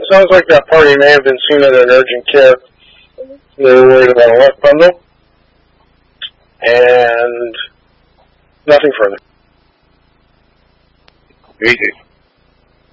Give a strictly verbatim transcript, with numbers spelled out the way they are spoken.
sounds like that party may have been seen at an urgent care. They were worried about a luck bundle. And nothing further. Very good.